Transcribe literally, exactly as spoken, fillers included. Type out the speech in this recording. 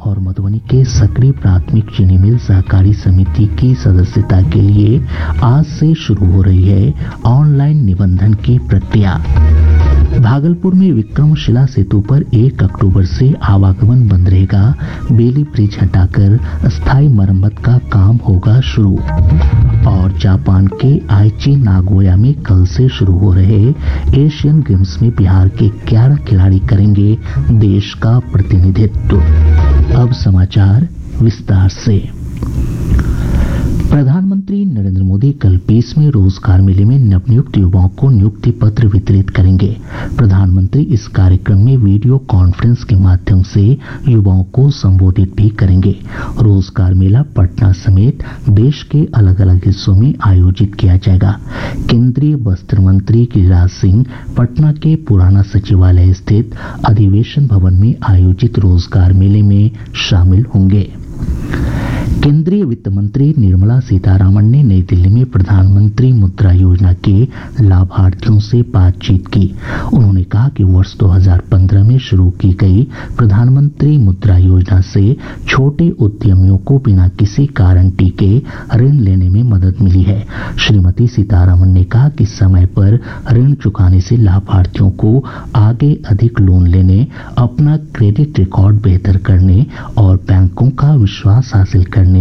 और मधुबनी के सकरी प्राथमिक चीनी मिल सहकारी समिति की सदस्यता के लिए आज से शुरू हो रही है ऑनलाइन निबंधन की प्रक्रिया। भागलपुर में विक्रमशिला सेतु पर एक अक्टूबर से आवागमन बंद रहेगा। बेली ब्रिज हटाकर स्थायी मरम्मत का काम होगा शुरू। और जापान के आइची नागोया में कल से शुरू हो रहे एशियन गेम्स में बिहार के ग्यारह खिलाड़ी करेंगे देश का प्रतिनिधित्व। अब समाचार विस्तार से। प्रधानमंत्री नरेंद्र मोदी कल बीसवें रोजगार मेले में नवनियुक्त युवाओं को नियुक्ति पत्र वितरित करेंगे। प्रधानमंत्री इस कार्यक्रम में वीडियो कॉन्फ्रेंस के माध्यम से युवाओं को संबोधित भी करेंगे। रोजगार मेला पटना समेत देश के अलग अलग हिस्सों में आयोजित किया जाएगा। केंद्रीय वस्त्र मंत्री गिरिराज सिंह पटना के पुराना सचिवालय स्थित अधिवेशन भवन में आयोजित रोजगार मेले में शामिल होंगे। केंद्रीय वित्त मंत्री निर्मला सीतारामन ने नई दिल्ली में प्रधानमंत्री मुद्रा योजना के लाभार्थियों से बातचीत की। उन्होंने कहा कि वर्ष दो हज़ार पंद्रह में शुरू की गई प्रधानमंत्री मुद्रा योजना से छोटे उद्यमियों को बिना किसी गारंटी के ऋण लेने में मदद मिली है। श्रीमती सीतारामन ने कहा कि समय पर ऋण चुकाने से लाभार्थियों को आगे अधिक लोन लेने, अपना क्रेडिट रिकॉर्ड बेहतर करने और बैंकों का विश्वास हासिल करने